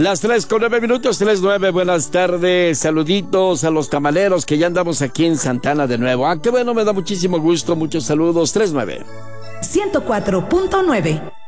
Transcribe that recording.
Las 3:09, 3:09, buenas tardes, saluditos a los tamaleros que ya andamos aquí en Santana de nuevo. Qué bueno, me da muchísimo gusto, muchos saludos, 3:09. 104.9